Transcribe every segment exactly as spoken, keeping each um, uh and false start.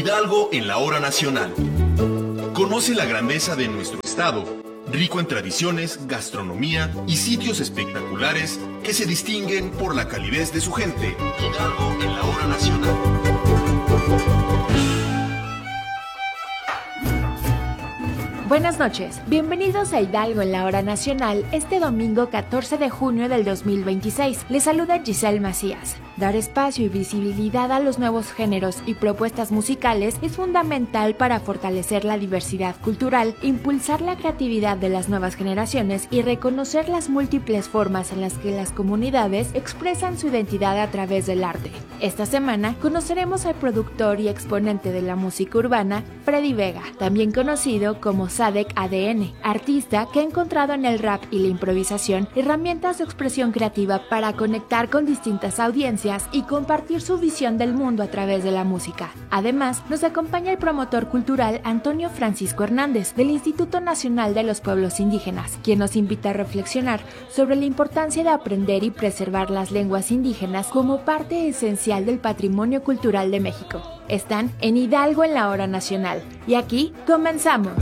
Hidalgo en la hora nacional. Conoce la grandeza de nuestro estado, rico en tradiciones, gastronomía y sitios espectaculares que se distinguen por la calidez de su gente. Hidalgo en la hora nacional. Buenas noches, bienvenidos a Hidalgo en la hora nacional este domingo catorce de junio del dos mil veintiséis. Les saluda Giselle Macías. Dar espacio y visibilidad a los nuevos géneros y propuestas musicales es fundamental para fortalecer la diversidad cultural, impulsar la creatividad de las nuevas generaciones y reconocer las múltiples formas en las que las comunidades expresan su identidad a través del arte. Esta semana conoceremos al productor y exponente de la música urbana, Freddy Vega, también conocido como Sadek A D N, artista que ha encontrado en el rap y la improvisación herramientas de expresión creativa para conectar con distintas audiencias y compartir su visión del mundo a través de la música. Además, nos acompaña el promotor cultural Antonio Francisco Hernández, del Instituto Nacional de los Pueblos Indígenas, quien nos invita a reflexionar sobre la importancia de aprender y preservar las lenguas indígenas como parte esencial del patrimonio cultural de México. Están en Hidalgo en la hora nacional. Y aquí comenzamos.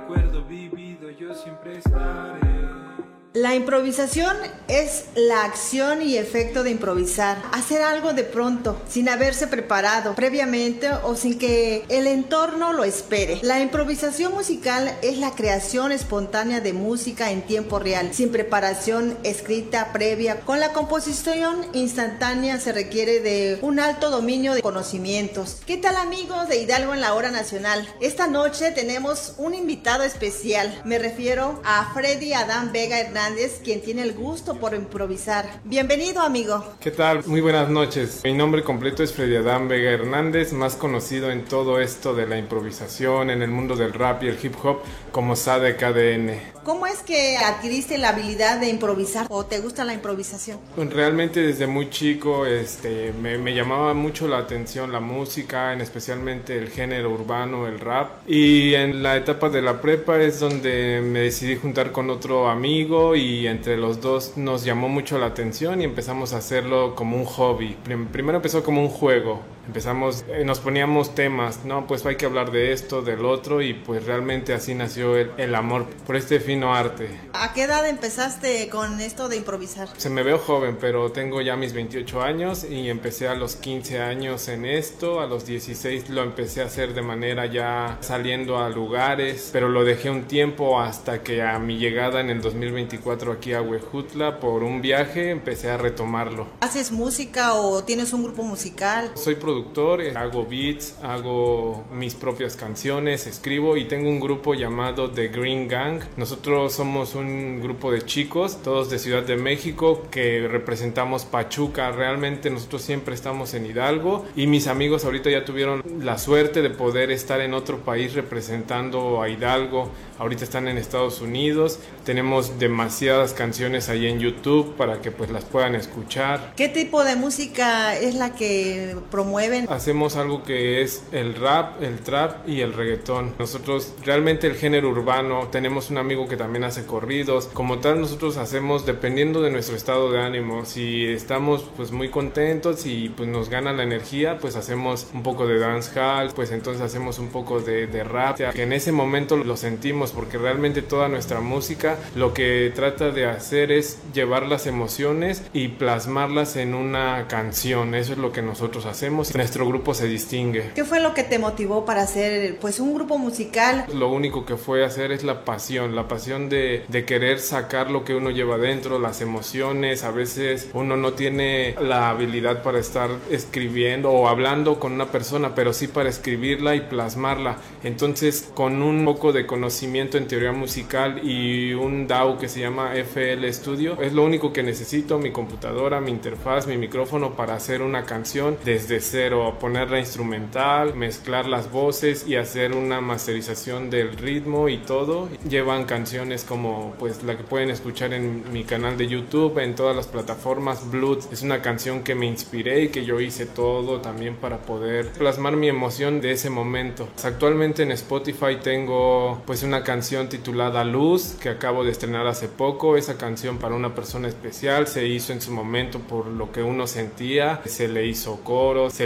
La improvisación es la acción y efecto de improvisar, hacer algo de pronto, sin haberse preparado previamente o sin que el entorno lo espere. La improvisación musical es la creación espontánea de música en tiempo real, sin preparación escrita previa. Con la composición instantánea se requiere de un alto dominio de conocimientos. ¿Qué tal, amigos de Hidalgo en la hora nacional? Esta noche tenemos un invitado especial. Me refiero a Freddy Adán Vega Hernández, quien tiene el gusto por improvisar. Bienvenido, amigo. ¿Qué tal? Muy buenas noches. Mi nombre completo es Freddy Adán Vega Hernández, más conocido en todo esto de la improvisación, en el mundo del rap y el hip hop como Sadek A D N. ¿Cómo es que adquiriste la habilidad de improvisar o te gusta la improvisación? Realmente desde muy chico este, me, me llamaba mucho la atención la música, en especialmente el género urbano, el rap. Y en la etapa de la prepa es donde me decidí juntar con otro amigo y entre los dos nos llamó mucho la atención y empezamos a hacerlo como un hobby. Primero empezó como un juego. Empezamos, eh, nos poníamos temas, no, pues hay que hablar de esto, del otro, y pues realmente así nació el, el amor por este fino arte. ¿A qué edad empezaste con esto de improvisar? Se me veo joven, pero tengo ya mis veintiocho años y empecé a los quince años en esto. A los dieciséis lo empecé a hacer de manera ya saliendo a lugares, pero lo dejé un tiempo hasta que a mi llegada en el dos mil veinticuatro aquí a Huejutla por un viaje empecé a retomarlo. ¿Haces música o tienes un grupo musical? Soy productor, hago beats, hago mis propias canciones, escribo y tengo un grupo llamado The Green Gang. Nosotros somos un grupo de chicos, todos de Ciudad de México, que representamos Pachuca. Realmente nosotros siempre estamos en Hidalgo y mis amigos ahorita ya tuvieron la suerte de poder estar en otro país representando a Hidalgo. Ahorita están en Estados Unidos. Tenemos demasiadas canciones ahí en YouTube para que pues las puedan escuchar. ¿Qué tipo de música es la que promueven? Hacemos algo que es el rap, el trap y el reggaetón. Nosotros realmente el género urbano, tenemos un amigo que también hace corridos. Como tal, nosotros hacemos dependiendo de nuestro estado de ánimo. Si estamos pues muy contentos y pues nos gana la energía, pues hacemos un poco de dancehall, pues entonces hacemos un poco de, de rap, que en ese momento lo sentimos, porque realmente toda nuestra música lo que trata de hacer es llevar las emociones y plasmarlas en una canción. Eso es lo que nosotros hacemos. Nuestro grupo se distingue. ¿Qué fue lo que te motivó para hacer pues un grupo musical? Lo único que fue hacer es la pasión, la pasión de, de querer sacar lo que uno lleva dentro, las emociones. A veces uno no tiene la habilidad para estar escribiendo o hablando con una persona, pero sí para escribirla y plasmarla. Entonces, con un poco de conocimiento en teoría musical y un D A W que se llama F L Studio, es lo único que necesito, mi computadora, mi interfaz, mi micrófono para hacer una canción desde cero, ponerla instrumental, mezclar las voces y hacer una masterización del ritmo y todo. Llevan canciones como pues la que pueden escuchar en mi canal de YouTube, en todas las plataformas. Blood es una canción que me inspiré y que yo hice todo también para poder plasmar mi emoción de ese momento. Actualmente en Spotify tengo pues una canción titulada Luz que acabo de estrenar hace poco. Esa canción para una persona especial se hizo en su momento por lo que uno sentía, se le hizo coro, se le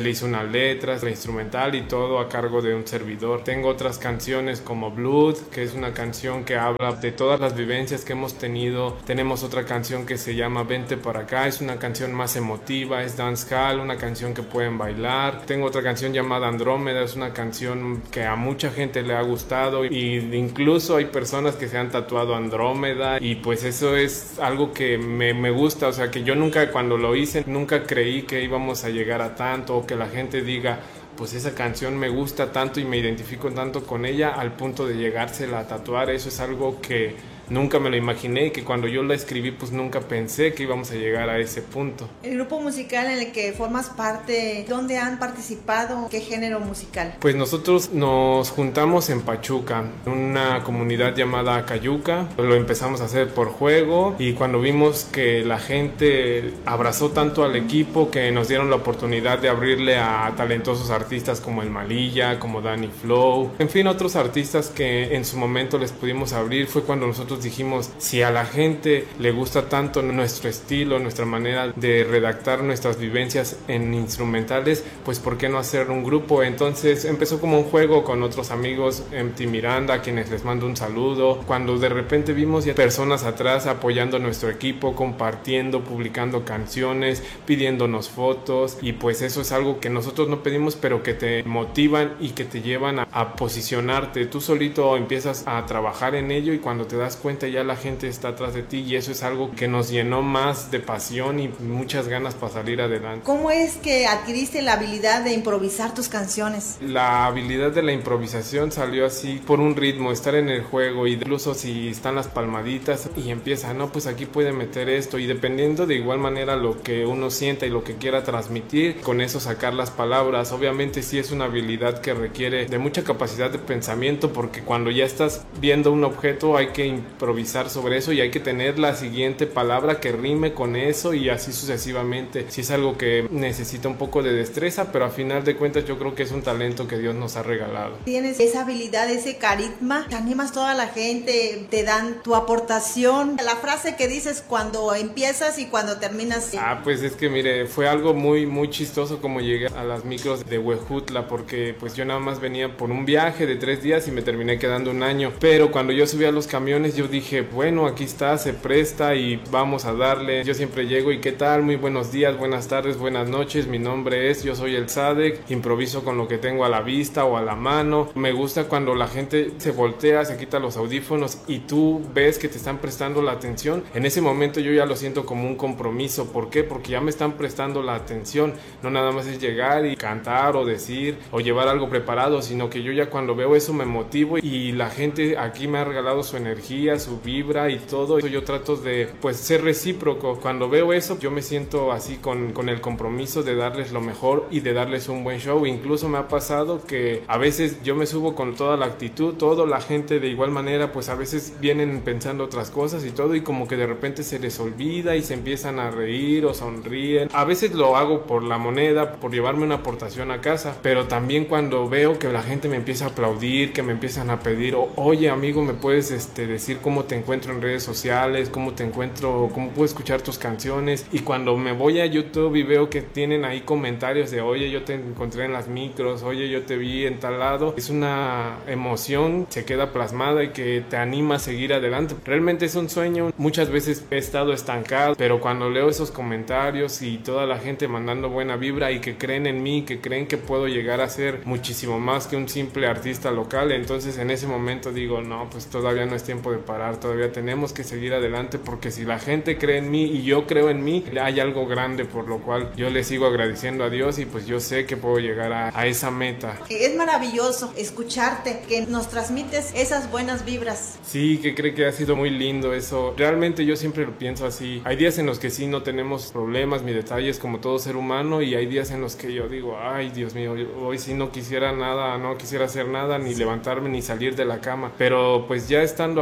le hice unas letras, la instrumental y todo a cargo de un servidor. Tengo otras canciones como Blood, que es una canción que habla de todas las vivencias que hemos tenido. Tenemos otra canción que se llama Vente para acá, es una canción más emotiva, es dancehall, una canción que pueden bailar. Tengo otra canción llamada Andrómeda, es una canción que a mucha gente le ha gustado y incluso hay personas que se han tatuado Andrómeda y pues eso es algo que me, me gusta, o sea que yo nunca cuando lo hice nunca creí que íbamos a llegar a tanto o que la gente diga pues esa canción me gusta tanto y me identifico tanto con ella al punto de llegársela a tatuar. Eso es algo que nunca me lo imaginé y que cuando yo la escribí pues nunca pensé que íbamos a llegar a ese punto. El grupo musical en el que formas parte, ¿dónde han participado? ¿Qué género musical? Pues nosotros nos juntamos en Pachuca, en una comunidad llamada Cayuca. Lo empezamos a hacer por juego y cuando vimos que la gente abrazó tanto al equipo que nos dieron la oportunidad de abrirle a talentosos artistas como el Malilla, como Danny Flow, en fin, otros artistas que en su momento les pudimos abrir. Fue cuando nosotros dijimos, si a la gente le gusta tanto nuestro estilo, nuestra manera de redactar nuestras vivencias en instrumentales, pues ¿por qué no hacer un grupo? Entonces empezó como un juego con otros amigos, M T Miranda, a quienes les mando un saludo. Cuando de repente vimos ya personas atrás apoyando a nuestro equipo, compartiendo, publicando canciones, pidiéndonos fotos, y pues eso es algo que nosotros no pedimos, pero que te motivan y que te llevan a, a posicionarte. Tú solito empiezas a trabajar en ello y cuando te das cuenta cuenta ya la gente está atrás de ti y eso es algo que nos llenó más de pasión y muchas ganas para salir adelante. ¿Cómo es que adquiriste la habilidad de improvisar tus canciones? La habilidad de la improvisación salió así por un ritmo, estar en el juego, incluso si están las palmaditas y empieza, no, pues aquí puede meter esto, y dependiendo de igual manera lo que uno sienta y lo que quiera transmitir, con eso sacar las palabras. Obviamente sí es una habilidad que requiere de mucha capacidad de pensamiento, porque cuando ya estás viendo un objeto hay que improvisar sobre eso y hay que tener la siguiente palabra que rime con eso y así sucesivamente. Sí es algo que necesita un poco de destreza, pero a final de cuentas yo creo que es un talento que Dios nos ha regalado. Tienes esa habilidad, ese carisma, te animas toda la gente, te dan tu aportación, la frase que dices cuando empiezas y cuando terminas. Ah, pues es que mire, fue algo muy muy chistoso como llegué a las micros de Huejutla, porque pues yo nada más venía por un viaje de tres días y me terminé quedando un año, pero cuando yo subí a los camiones yo dije, bueno, aquí está, se presta y vamos a darle. Yo siempre llego y ¿qué tal? Muy buenos días, buenas tardes, buenas noches, mi nombre es, yo soy el Sadek, improviso con lo que tengo a la vista o a la mano. Me gusta cuando la gente se voltea, se quita los audífonos y tú ves que te están prestando la atención. En ese momento yo ya lo siento como un compromiso. ¿Por qué? Porque ya me están prestando la atención. No nada más es llegar y cantar o decir o llevar algo preparado, sino que yo ya cuando veo eso me motivo y la gente aquí me ha regalado su energía, su vibra y todo eso. Yo trato de pues ser recíproco. Cuando veo eso yo me siento así con, con el compromiso de darles lo mejor y de darles un buen show. Incluso me ha pasado que a veces yo me subo con toda la actitud, todo, la gente de igual manera pues a veces vienen pensando otras cosas y todo, y como que de repente se les olvida y se empiezan a reír o sonríen. A veces lo hago por la moneda, por llevarme una aportación a casa, pero también cuando veo que la gente me empieza a aplaudir, que me empiezan a pedir, oye amigo, me puedes este, decir cómo te encuentro en redes sociales, cómo te encuentro, cómo puedo escuchar tus canciones. Y cuando me voy a YouTube y veo que tienen ahí comentarios de oye, yo te encontré en las micros, oye, yo te vi en tal lado, es una emoción, se queda plasmada y que te anima a seguir adelante. Realmente es un sueño. Muchas veces he estado estancado, pero cuando leo esos comentarios y toda la gente mandando buena vibra y que creen en mí, que creen que puedo llegar a ser muchísimo más que un simple artista local, entonces en ese momento digo, no, pues todavía no es tiempo de parar, todavía tenemos que seguir adelante, porque si la gente cree en mí y yo creo en mí, hay algo grande por lo cual yo le sigo agradeciendo a Dios y pues yo sé que puedo llegar a, a esa meta. Es maravilloso escucharte, que nos transmites esas buenas vibras. Sí, que cree que ha sido muy lindo eso. Realmente yo siempre lo pienso así. Hay días en los que sí no tenemos problemas ni detalles como todo ser humano, y hay días en los que yo digo, ay Dios mío, hoy sí no quisiera nada, no quisiera hacer nada, ni levantarme ni salir de la cama, pero pues ya estando afuera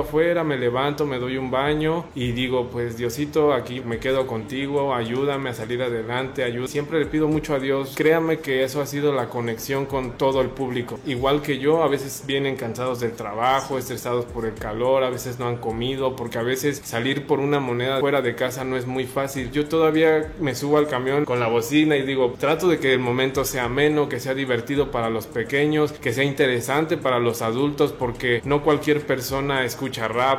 toca, me levanto, me doy un baño y digo, pues Diosito, aquí me quedo contigo, ayúdame a salir adelante, ayúdame. Siempre le pido mucho a Dios. Créame que eso ha sido la conexión con todo el público. Igual que yo, a veces vienen cansados del trabajo, estresados por el calor, a veces no han comido, porque a veces salir por una moneda fuera de casa no es muy fácil. Yo todavía me subo al camión con la bocina y digo, trato de que el momento sea ameno, que sea divertido para los pequeños, que sea interesante para los adultos, porque no cualquier persona escucha rap